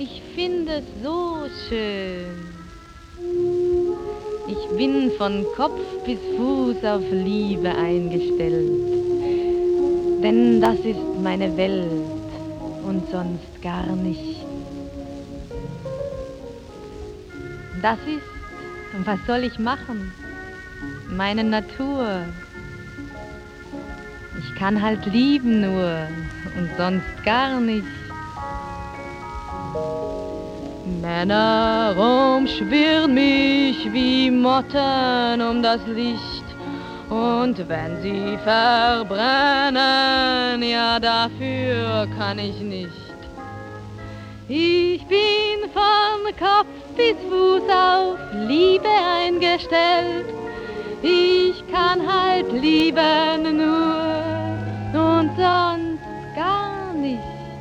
Ich finde es so schön. Ich bin von Kopf bis Fuß auf Liebe eingestellt. Denn das ist meine Welt und sonst gar nicht. Das ist, was soll ich machen? Meine Natur. Ich kann halt lieben nur und sonst gar nicht. Männer umschwirren mich wie Motten um das Licht. Und wenn sie verbrennen, ja dafür kann ich nicht. Ich bin von Kopf bis Fuß auf Liebe eingestellt. Ich kann halt lieben nur und sonst gar nicht.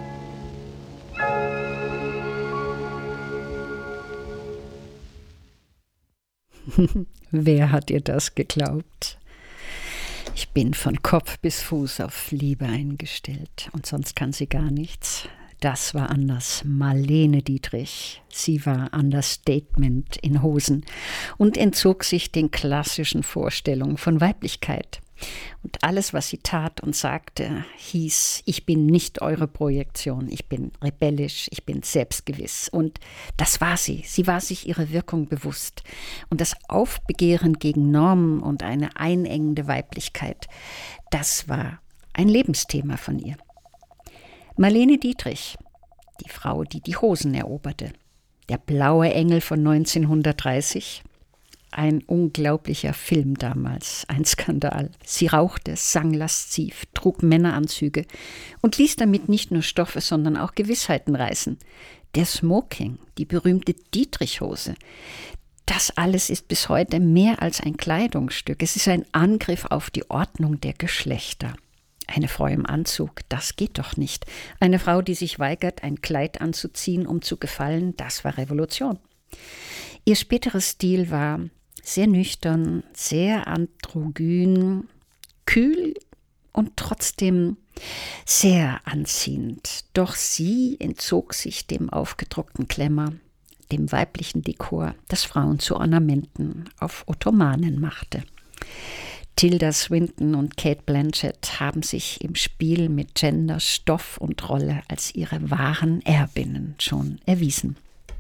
Wer hat ihr das geglaubt? Ich bin von Kopf bis Fuß auf Liebe eingestellt und sonst kann sie gar nichts. Das war anders. Marlene Dietrich. Sie war Understatement in Hosen und entzog sich den klassischen Vorstellungen von Weiblichkeit. Und alles, was sie tat und sagte, hieß, ich bin nicht eure Projektion, ich bin rebellisch, ich bin selbstgewiss. Und das war sie. Sie war sich ihrer Wirkung bewusst. Und das Aufbegehren gegen Normen und eine einengende Weiblichkeit, das war ein Lebensthema von ihr. Marlene Dietrich, die Frau, die die Hosen eroberte. Der blaue Engel von 1930. Ein unglaublicher Film damals, ein Skandal. Sie rauchte, sang lasziv, trug Männeranzüge und ließ damit nicht nur Stoffe, sondern auch Gewissheiten reißen. Der Smoking, die berühmte Dietrich-Hose, das alles ist bis heute mehr als ein Kleidungsstück. Es ist ein Angriff auf die Ordnung der Geschlechter. Eine Frau im Anzug, das geht doch nicht. Eine Frau, die sich weigert, ein Kleid anzuziehen, um zu gefallen, das war Revolution. Ihr späterer Stil war sehr nüchtern, sehr androgyn, kühl und trotzdem sehr anziehend. Doch sie entzog sich dem aufgedruckten Glamour, dem weiblichen Dekor, das Frauen zu Ornamenten auf Ottomanen machte. Tilda Swinton und Cate Blanchett haben sich im Spiel mit Gender, Stoff und Rolle als ihre wahren Erbinnen schon erwiesen.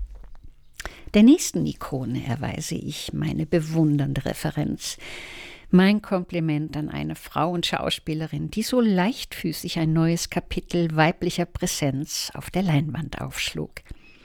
Der nächsten Ikone erweise ich meine bewundernde Referenz. Mein Kompliment an eine Frau und Schauspielerin, die so leichtfüßig ein neues Kapitel weiblicher Präsenz auf der Leinwand aufschlug.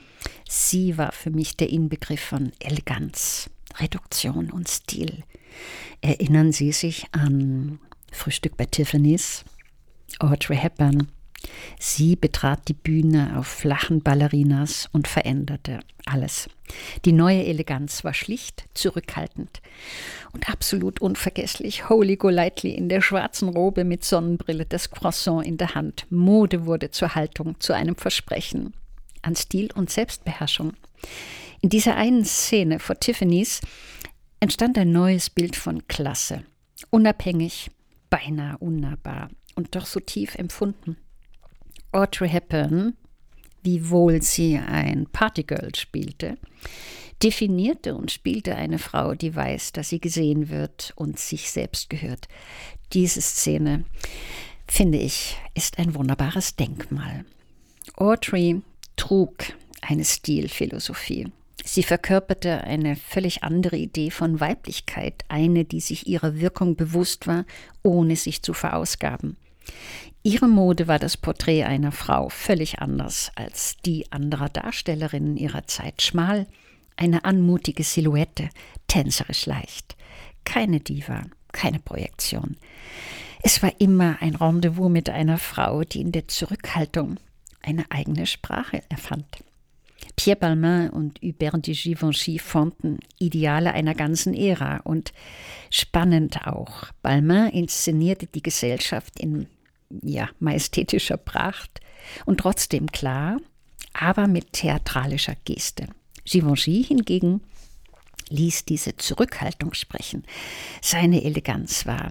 Sie war für mich der Inbegriff von Eleganz, Reduktion und Stil. Erinnern Sie sich an Frühstück bei Tiffany's? Audrey Hepburn. Sie betrat die Bühne auf flachen Ballerinas und veränderte alles. Die neue Eleganz war schlicht, zurückhaltend und absolut unvergesslich. Holy Golightly in der schwarzen Robe mit Sonnenbrille, das Croissant in der Hand. Mode wurde zur Haltung, zu einem Versprechen an Stil und Selbstbeherrschung. In dieser einen Szene vor Tiffany's entstand ein neues Bild von Klasse. Unabhängig, beinahe unnahbar und doch so tief empfunden. Audrey Hepburn, wiewohl sie ein Partygirl spielte, definierte und spielte eine Frau, die weiß, dass sie gesehen wird und sich selbst gehört. Diese Szene, finde ich, ist ein wunderbares Denkmal. Audrey trug eine Stilphilosophie. Sie verkörperte eine völlig andere Idee von Weiblichkeit, eine, die sich ihrer Wirkung bewusst war, ohne sich zu verausgaben. Ihre Mode war das Porträt einer Frau, völlig anders als die anderer Darstellerinnen ihrer Zeit. Schmal, eine anmutige Silhouette, tänzerisch leicht. Keine Diva, keine Projektion. Es war immer ein Rendezvous mit einer Frau, die in der Zurückhaltung eine eigene Sprache erfand. Pierre Balmain und Hubert de Givenchy formten Ideale einer ganzen Ära und spannend auch. Balmain inszenierte die Gesellschaft in majestätischer Pracht und trotzdem klar, aber mit theatralischer Geste. Givenchy hingegen ließ diese Zurückhaltung sprechen. Seine Eleganz war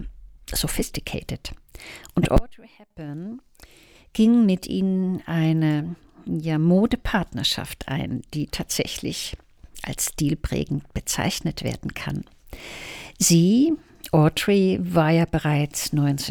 sophisticated. Und Audrey Hepburn ging mit ihnen eine Modepartnerschaft ein, die tatsächlich als stilprägend bezeichnet werden kann. Sie, Audrey, war ja bereits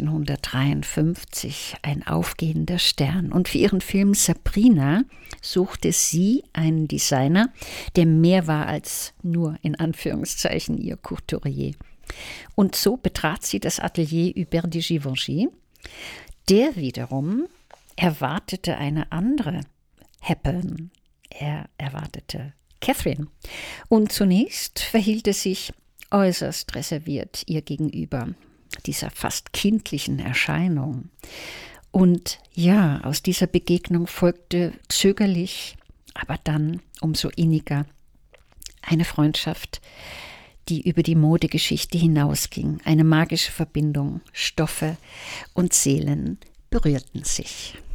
1953 ein aufgehender Stern und für ihren Film Sabrina suchte sie einen Designer, der mehr war als nur in Anführungszeichen ihr Couturier. Und so betrat sie das Atelier Hubert de Givenchy. Der wiederum erwartete eine andere Hepburn. Er erwartete Catherine. Und zunächst verhielt es sich äußerst reserviert ihr gegenüber, dieser fast kindlichen Erscheinung. Und ja, aus dieser Begegnung folgte zögerlich, aber dann umso inniger eine Freundschaft, die über die Modegeschichte hinausging. Eine magische Verbindung, Stoffe und Seelen berührten sich.